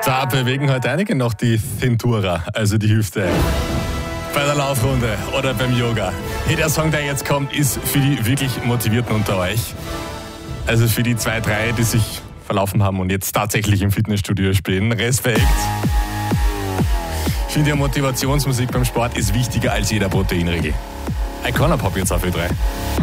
Da bewegen heute einige noch die Cintura, also die Hüfte. Bei der Laufrunde oder beim Yoga. Hey, der Song, der jetzt kommt, ist für die wirklich Motivierten unter euch. Also für die 2, 3, die sich verlaufen haben und jetzt tatsächlich im Fitnessstudio spielen. Respekt. Ich finde ja, Motivationsmusik beim Sport ist wichtiger als jeder Proteinriegel. Icona Pop jetzt auf Ö3.